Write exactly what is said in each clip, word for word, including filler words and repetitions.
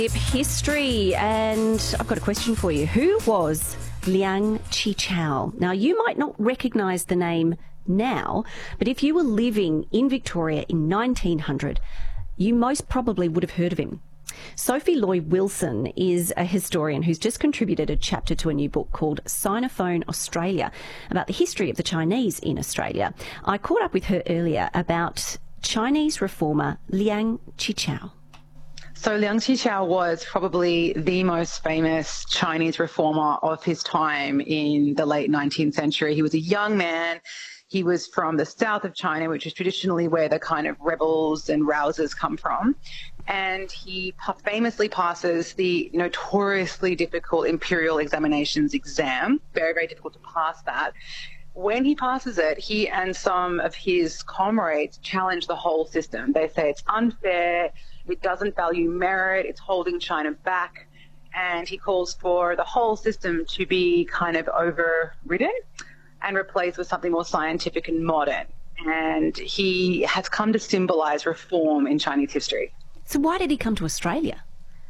History, and I've got a question for you. Who was Liang Qichao? Now, you might not recognise the name now, but if you were living in Victoria in nineteen hundred, you most probably would have heard of him. Sophie Loy-Wilson is a historian who's just contributed a chapter to a new book called Sinophone Australia about the history of the Chinese in Australia. I caught up with her earlier about Chinese reformer Liang Qichao. So Liang Qichao was probably the most famous Chinese reformer of his time in the late nineteenth century. He was a young man. He was from the south of China, which is traditionally where the kind of rebels and rousers come from. And he famously passes the notoriously difficult imperial examinations exam. Very, very difficult to pass that. When he passes it, he and some of his comrades challenge the whole system. They say it's unfair, it doesn't value merit, it's holding China back, and he calls for the whole system to be kind of overridden and replaced with something more scientific and modern. And he has come to symbolize reform in Chinese history. So why did he come to Australia?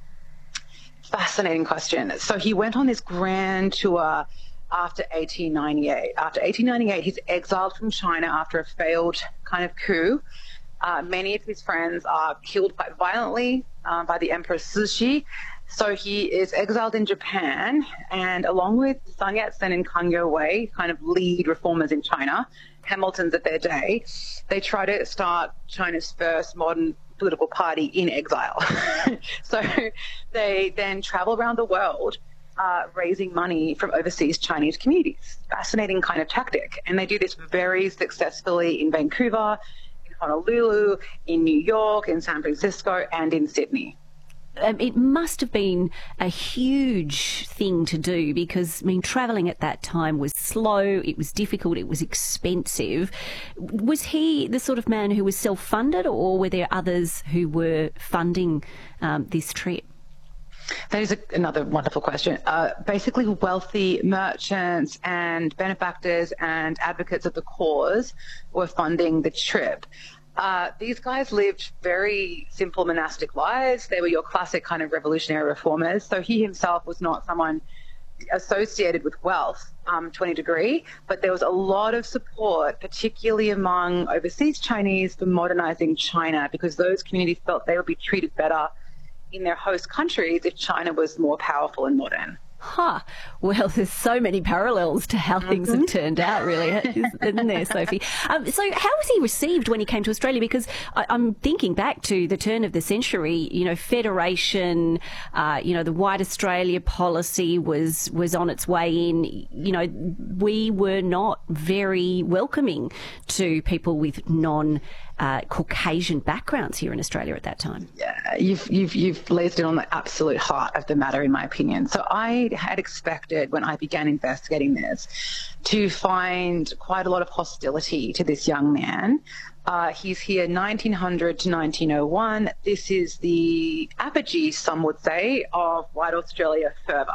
Fascinating question. So he went on this grand tour after eighteen ninety-eight. After eighteen ninety-eight, he's exiled from China after a failed kind of coup. Uh, many of his friends are killed quite violently uh, by the Emperor Cixi. So he is exiled in Japan, and along with Sun Yat-sen and Kang Youwei, kind of lead reformers in China, Hamiltons of their day, they try to start China's first modern political party in exile. So they then travel around the world uh, raising money from overseas Chinese communities. Fascinating kind of tactic. And they do this very successfully in Vancouver, in Honolulu, in New York, in San Francisco, and in Sydney. Um, it must have been a huge thing to do because, I mean, travelling at that time was slow, it was difficult, it was expensive. Was he the sort of man who was self-funded, or were there others who were funding um, this trip? That is a, another wonderful question. Uh, basically, wealthy merchants and benefactors and advocates of the cause were funding the trip. Uh, these guys lived very simple monastic lives. They were your classic kind of revolutionary reformers. So he himself was not someone associated with wealth um, to any degree, but there was a lot of support, particularly among overseas Chinese, for modernizing China, because those communities felt they would be treated better in their host countries if China was more powerful and modern. Huh. Well, there's so many parallels to how things Mm-hmm. have turned out, really, isn't there, Sophie? Um, so how was he received when he came to Australia? Because I, I'm thinking back to the turn of the century, you know, federation, uh, you know, the White Australia policy was, was on its way in. You know, we were not very welcoming to people with non Uh, Caucasian backgrounds here in Australia at that time. Yeah, you've you've you've laid it on the absolute heart of the matter, in my opinion. So I had expected, when I began investigating this, to find quite a lot of hostility to this young man. Uh, he's here nineteen hundred to nineteen oh one. This is the apogee, some would say, of White Australia fervour.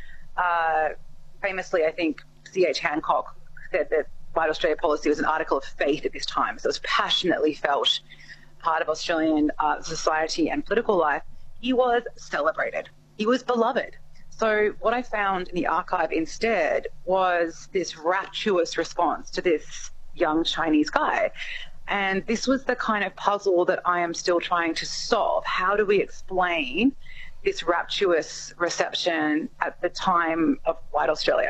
Uh, famously, I think C H Hancock said that White Australia policy was an article of faith at this time. So it was passionately felt part of Australian uh, society and political life. He was celebrated. He was beloved. So what I found in the archive instead was this rapturous response to this young Chinese guy. And this was the kind of puzzle that I am still trying to solve. How do we explain this rapturous reception at the time of White Australia?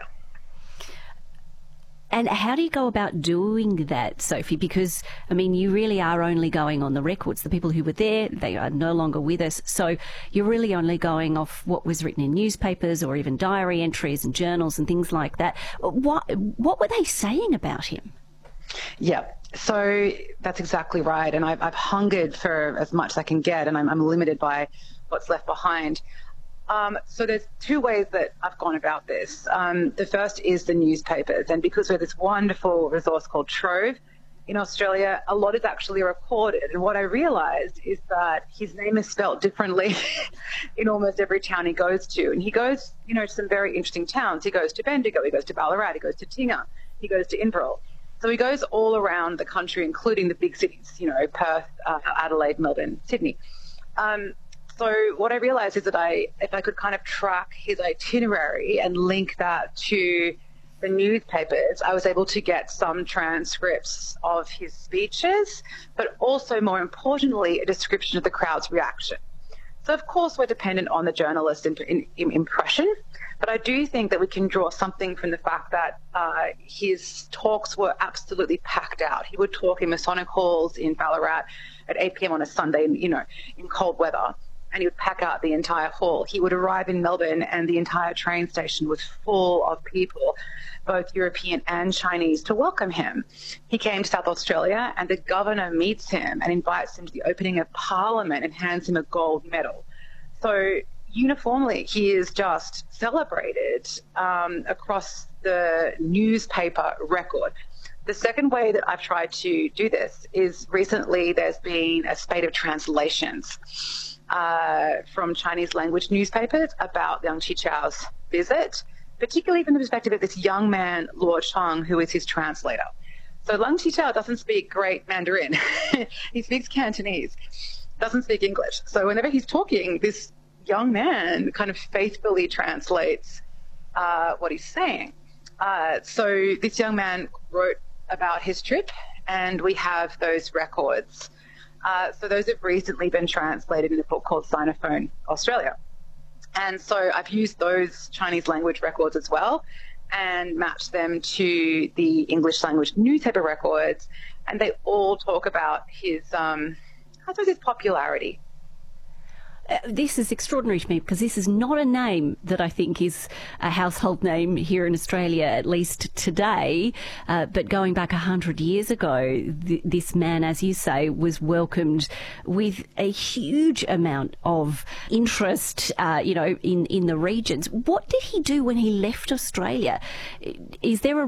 And how do you go about doing that, Sophie? Because, I mean, you really are only going on the records. The people who were there, they are no longer with us. So you're really only going off what was written in newspapers or even diary entries and journals and things like that. What, what were they saying about him? Yeah, so that's exactly right. And I've, I've hungered for as much as I can get, and I'm, I'm limited by what's left behind. Um, so there's two ways that I've gone about this. Um, the first is the newspapers, and because we have this wonderful resource called Trove in Australia, a lot is actually recorded. And what I realised is that his name is spelt differently in almost every town he goes to. And he goes, you know, to some very interesting towns. He goes to Bendigo, he goes to Ballarat, he goes to Tinga, he goes to Inverell. So he goes all around the country, including the big cities, you know, Perth, uh, Adelaide, Melbourne, Sydney. Um, So what I realized is that I, if I could kind of track his itinerary and link that to the newspapers, I was able to get some transcripts of his speeches, but also more importantly, a description of the crowd's reaction. So of course we're dependent on the journalist in, in, in impression, but I do think that we can draw something from the fact that uh, his talks were absolutely packed out. He would talk in Masonic halls in Ballarat at eight p.m. on a Sunday, you know, in cold weather, and he would pack out the entire hall. He would arrive in Melbourne and the entire train station was full of people, both European and Chinese, to welcome him. He came to South Australia and the governor meets him and invites him to the opening of Parliament and hands him a gold medal. So uniformly, he is just celebrated um, across the newspaper record. The second way that I've tried to do this is recently there's been a spate of translations uh, from Chinese language newspapers about Liang Qichao's visit, particularly from the perspective of this young man, Luo Cheng, who is his translator. So Liang Qichao doesn't speak great Mandarin. He speaks Cantonese, doesn't speak English. So whenever he's talking, this young man kind of faithfully translates uh, what he's saying. Uh, so this young man wrote about his trip, and we have those records. Uh, so those have recently been translated in a book called Sinophone Australia. And so I've used those Chinese language records as well and matched them to the English language newspaper records, and they all talk about his, um, I suppose, his popularity. Uh, this is extraordinary to me because this is not a name that I think is a household name here in Australia, at least today. Uh, but going back a hundred years ago, th- this man, as you say, was welcomed with a huge amount of interest, uh, you know, in, in the regions. What did he do when he left Australia? Is there a